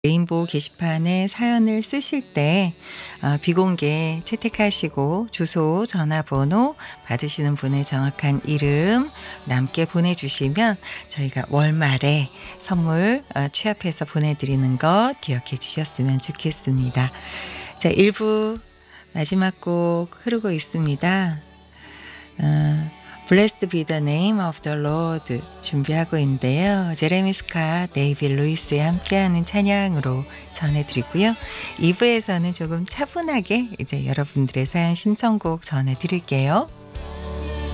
레인보우 게시판에 사연을 쓰실 때 비공개 채택하시고 주소, 전화번호, 받으시는 분의 정확한 이름 남게 보내주시면 저희가 월말에 선물 취합해서 보내드리는 것 기억해 주셨으면 좋겠습니다. 자, 1부 마지막 곡 흐르고 있습니다. Blessed be the name of the Lord 준비하고 있는데요. 제레미 스캇, 데이빗 루이스의 함께하는 찬양으로 전해드리고요. 2부에서는 조금 차분하게 이제 여러분들의 사연 신청곡 전해드릴게요.